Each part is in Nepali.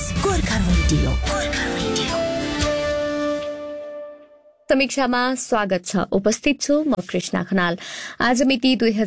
गोर्खा रेडियो। समीक्षामा स्वागत छ। उपस्थित छु म कृष्णा खनाल। आज मिति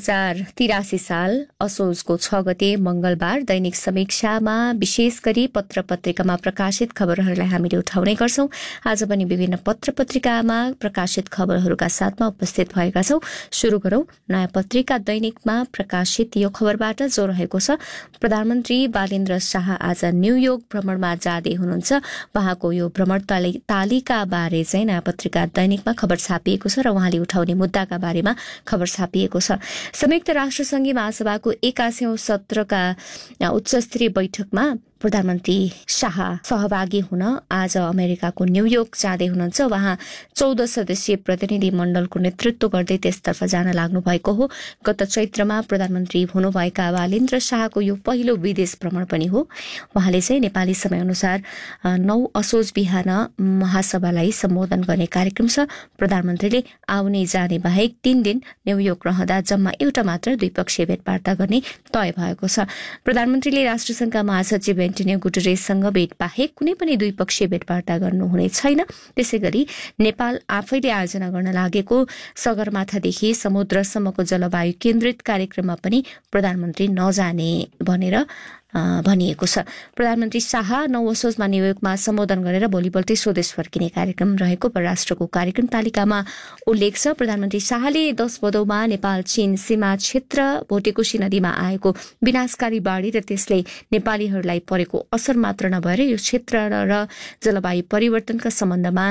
2083 साल असोजको 6 गते मंगलबार। दैनिक समीक्षामा विशेष गरी पत्र पत्रिकामा प्रकाशित खबरहरूलाई हामीले उठाउने गर्छौं। आज पनि विभिन्न पत्र पत्रिकामा प्रकाशित खबरहरूका साथमा उपस्थित भएका छौं। शुरू गरौं नयाँ पत्रिका दैनिकमा प्रकाशित यो खबरबाट, जो रहेको छ प्रधानमन्त्री बालेन्द्र शाह आज न्यूयोर्क भ्रमणमा जाँदै हुनुहुन्छ। उहाँको यो भ्रमण तालिका बारे चाहिँ नयाँ पत्रिका दैनिकमा खबर छापिएको छ र उहाँले उठाउने मुद्दाका बारेमा खबर छापिएको छ। संयुक्त राष्ट्रसंघीय महासभाको 81औं सत्रका उच्चस्तरीय बैठकमा प्रधानमन्त्री शाह सहभागी हुन आज अमेरिकाको न्यूयोर्क जाँदै हुनुहुन्छ। उहाँ 14 सदस्यीय प्रतिनिधि मण्डलको नेतृत्व गर्दै त्यसतर्फ जान लाग्नु भएको हो। गत चैत्रमा प्रधानमन्त्री हुनुभएका बालेन्द्र शाहको यो पहिलो विदेश भ्रमण पनि हो। उहाँले चाहिँ नेपाली समयअनुसार 9 असोज बिहान महासभालाई सम्बोधन गर्ने कार्यक्रम छ। प्रधानमन्त्रीले आउने जाने बाहेक 3 दिन न्यूयोर्क रहँदा जम्मा एउटा मात्र द्विपक्षीय भेटवार्ता गर्ने तय भएको छ। प्रधानमन्त्रीले राष्ट्रसंघका महासचिव एन्टोनियो गुटेरेससँग भेट बाहेक कुनै पनि द्विपक्षीय भेटवार्ता गर्नुहुने छैन। त्यसैगरी नेपाल आफैले आयोजना गर्न लागेको सगरमाथादेखि समुद्रसम्मको जलवायु केन्द्रित कार्यक्रममा पनि प्रधानमन्त्री नजाने भनेर भनिएको छ। प्रधानमन्त्री शाह 9 असोजमा न्यूयोर्कमा सम्बोधन गरेर भोलिपल्टै स्वदेश फर्किने कार्यक्रम रहेको परराष्ट्रको कार्यक्रम तालिकामा उल्लेख छ। प्रधानमन्त्री शाहले 10 भदौमा नेपाल चीन सीमा क्षेत्र भोटेकोशी नदीमा आएको विनाशकारी बाढ़ी र त्यसले नेपालीहरूलाई परेको असर मात्र नभएर यो क्षेत्र र जलवायु परिवर्तनका सम्बन्धमा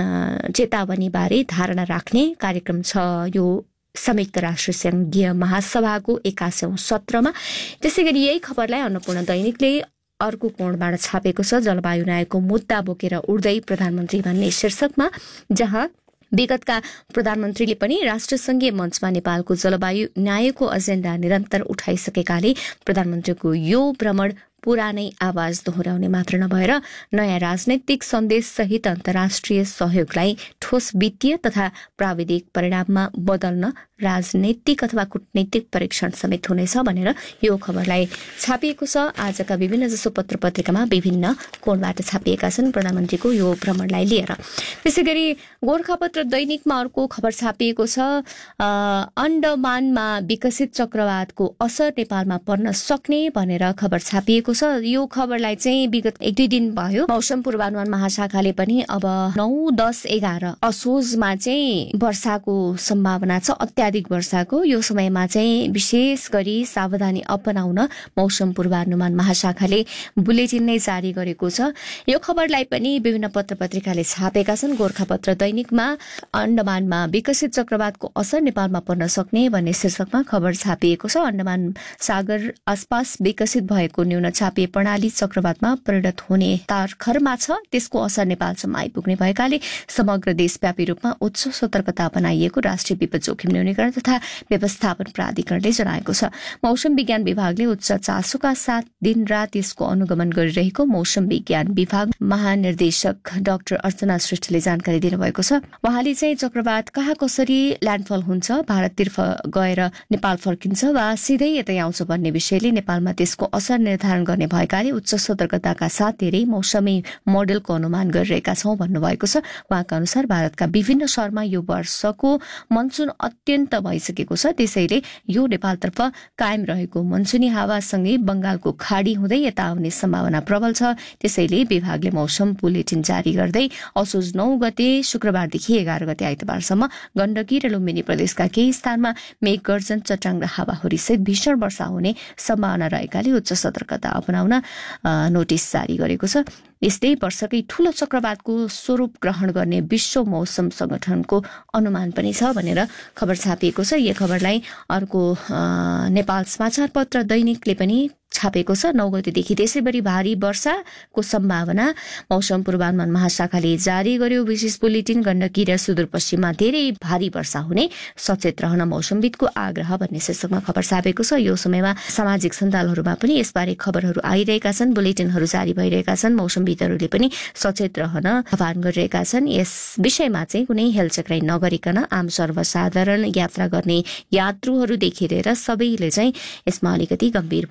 चेतावनी बारे धारणा राख्ने कार्यक्रम छ यो संयुक्त राष्ट्रसंघीय महासभाको 81औं सत्रमा। त्यसैगरी यही खबरलाई अन्नपूर्ण दैनिकले अर्को कोणबाट छापेको छ। जलवायु न्यायको मुद्दा बोकेर उड्दै प्रधानमन्त्री भन्ने शीर्षकमा, जहाँ विगतका प्रधानमन्त्रीले पनि राष्ट्रसंघीय मञ्चमा नेपालको जलवायु न्यायको एजेण्डा निरन्तर उठाइसकेकाले प्रधानमन्त्रीको यो भ्रमण पुरानै आवाज दोहोर्याउने मात्र नभएर नयाँ राजनैतिक सन्देश सहित अन्तर्राष्ट्रिय सहयोगलाई ठोस वित्तीय तथा प्राविधिक परिणाममा बदल्न राजनैतिक अथवा कूटनैतिक परीक्षण समेत हुनेछ भनेर यो खबरलाई छापिएको छ। आजका विभिन्न जसो पत्र पत्रिकामा विभिन्न कोणबाट छापिएका छन् प्रधानमन्त्रीको यो भ्रमणलाई लिएर। त्यसैगरी गोरखापत्र दैनिकमा अर्को खबर छापिएको छ। अन्डमानमा विकसित चक्रवातको असर नेपालमा पर्न सक्ने भनेर खबर छापिएको छ। यो खबरलाई चाहिँ विगत 1-2 दिन भयो मौसम पूर्वानुमान महाशाखाले पनि अब 9, 10, 11 असोजमा चाहिँ वर्षाको सम्भावना छ, अत्याधिक वर्षाको। यो समयमा चाहिँ विशेष गरी सावधानी अपनाउन मौसम पूर्वानुमान महाशाखाले बुलेटिन नै जारी गरेको छ। यो खबरलाई पनि विभिन्न पत्र पत्रिकाले छापेका छन्। गोरखापत्र दैनिकमा अन्डमानमा विकसित चक्रवातको असर नेपालमा पर्न सक्ने भन्ने शीर्षकमा खबर छापिएको छ। अन्डमान सागर आसपास विकसित भएको न्यून चापीय प्रणाली चक्रवातमा परिणत हुने तारखरमा छ। त्यसको असर नेपालसम्म आइपुग्ने भएकाले समग्र देशव्यापी रूपमा उच्च सतर्कता अपनाइएको राष्ट्रिय विपद जोखिम न्यूनीकरण तथा व्यवस्थापन प्राधिकरणले जनाएको छ। मौसम विज्ञान विभागले उच्च चासोका साथ दिन रात यसको अनुगमन गरिरहेको मौसम विज्ञान विभाग महानिर्देशक डाक्टर अर्चना श्रेष्ठले जानकारी दिनुभएको छ। उहाँले चाहिँ चक्रवात कहाँ कसरी ल्यान्डफल हुन्छ, भारततिर गएर नेपाल फर्किन्छ वा सिधै यतै आउँछ भन्ने विषयले नेपालमा त्यसको असर निर्धारण गर्ने भएकाले उच्च सतर्कताका साथ धेरै मौसमी मोडेलको अनुमान गरिरहेका छौं भन्नुभएको छ। उहाँका अनुसार भारतका विभिन्न शहरमा यो वर्षको मनसुन अत्यन्त भइसकेको छ। त्यसैले यो नेपालतर्फ कायम रहेको मनसुनी हावासँगै बंगालको खाडी हुँदै यता आउने सम्भावना प्रबल छ। त्यसैले विभागले मौसम बुलेटिन जारी गर्दै असोज 9 गते शुक्रबारदेखि 11 गते आइतबारसम्म गण्डकी र लुम्बिनी प्रदेशका केही स्थानमा मेघ गर्जन, चट्याङ र हावाहुरीसहित भीषण वर्षा हुने सम्भावना रहेकाले उच्च सतर्कता अपनाउन नोटिस जारी गरेको छ। यस्तै वर्षकै ठूलो चक्रवातको स्वरूप ग्रहण गर्ने विश्व मौसम संगठनको अनुमान पनि छ भनेर खबर छापिएको छ। यो खबरलाई अर्को नेपाल समाचार पत्र दैनिकले पनि छापेको छ। 9 गतेदेखि देशैभरि भारी वर्षाको सम्भावना मौसम पूर्वानुमान महाशाखाले जारी गर्यो। विशेष बुलेटिन गण्डकी र सुदूरपश्चिममा धेरै भारी वर्षा हुने सचेत रहन मौसमविदको आग्रह भन्ने शीर्षकमा खबर छापेको छ। यो समयमा सामाजिक सञ्जालहरूमा पनि यसबारे खबरहरू आइरहेका छन्, बुलेटिनहरू जारी भइरहेका छन्। मौसमविदहरूले पनि सचेत रहन आह्वान गरिरहेका छन्। यस विषयमा चाहिँ कुनै हेलचक्राइ नगरिकन आम सर्वसाधारण यात्रा गर्ने यात्रुहरूदेखि लिएर सबैले चाहिँ यसमा अलिकति गम्भीर भएर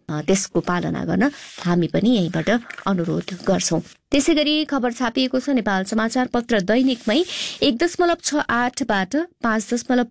त्यसको पालना गर्न हामी पनि यहीँबाट अनुरोध गर्छौं। त्यसै गरी खबर छापिएको छ नेपाल समाचार पत्र दैनिकमै 1.68 बाट 5.5